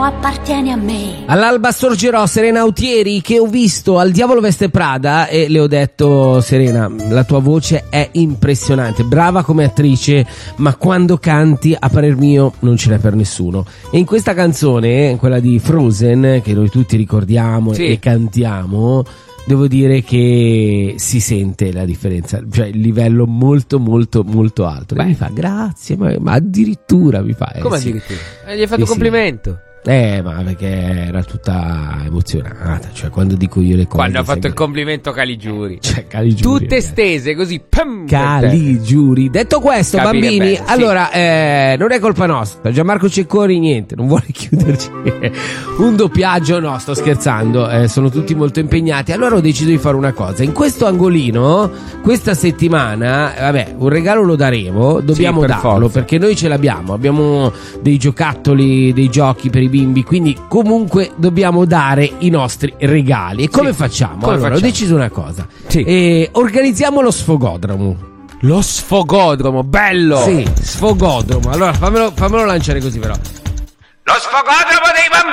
uomo appartiene a me. All'alba sorgerò Serena Autieri, che ho visto al Diavolo Veste Prada e le ho detto: Serena, la tua voce è impressionante, brava come attrice, ma quando canti a parer mio non ce n'è per nessuno. E in questa canzone, quella di Frozen, che noi tutti ricordiamo e cantiamo, devo dire che si sente la differenza, cioè il livello molto molto molto alto. E mi fa grazie, ma addirittura mi fa come addirittura? Gli hai fatto complimento? Ma perché era tutta emozionata, cioè quando dico io le cose. Quando ha fatto il complimento Caligiuri, cioè Caligiuri, tutte stese così, pam, Caligiuri. Detto questo, capire bambini, bene, allora non è colpa nostra, Gianmarco Cecconi niente, non vuole chiuderci un doppiaggio, no, sto scherzando, sono tutti molto impegnati. Allora ho deciso di fare una cosa, in questo angolino questa settimana, vabbè, un regalo lo daremo, dobbiamo darlo, perché noi ce l'abbiamo, abbiamo dei giocattoli, dei giochi per i bimbi, quindi comunque dobbiamo dare i nostri regali. E come facciamo? Ho deciso una cosa, organizziamo lo sfogodromo. Lo sfogodromo, bello! Sì, sfogodromo. Allora fammelo lanciare così, però. Lo sfogodromo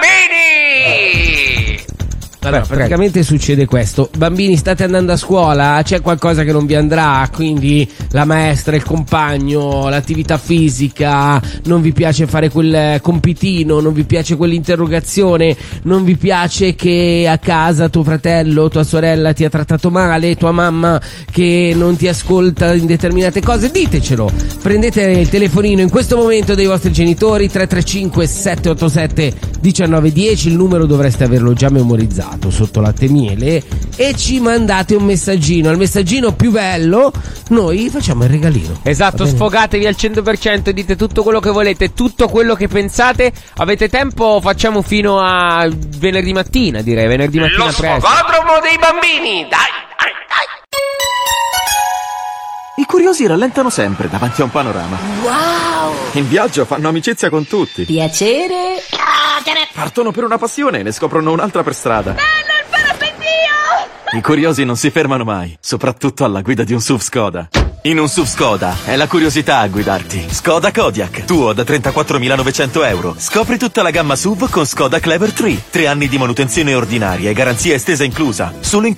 dei bambini! Allora, praticamente succede questo: bambini, state andando a scuola, c'è qualcosa che non vi andrà, quindi la maestra, il compagno, l'attività fisica, non vi piace fare quel compitino, non vi piace quell'interrogazione, non vi piace che a casa tuo fratello, tua sorella ti ha trattato male, tua mamma che non ti ascolta in determinate cose, ditecelo. Prendete il telefonino in questo momento dei vostri genitori, 335 787 1910, il numero dovreste averlo già memorizzato sotto latte e miele, e ci mandate un messaggino. Al messaggino più bello noi facciamo il regalino. Esatto, sfogatevi al 100%, dite tutto quello che volete, tutto quello che pensate. Avete tempo? Facciamo fino a venerdì mattina, direi, venerdì mattina presto. Lo sfogodromo dei bambini, dai! I curiosi rallentano sempre davanti a un panorama. Wow! In viaggio fanno amicizia con tutti. Piacere. Partono per una passione e ne scoprono un'altra per strada. Bello il parapendio! I curiosi non si fermano mai, soprattutto alla guida di un SUV Skoda. In un SUV Skoda è la curiosità a guidarti. Skoda Kodiaq, tuo da 34.900 euro. Scopri tutta la gamma SUV con Skoda Clever 3. 3 anni di manutenzione ordinaria e garanzia estesa inclusa. Solo in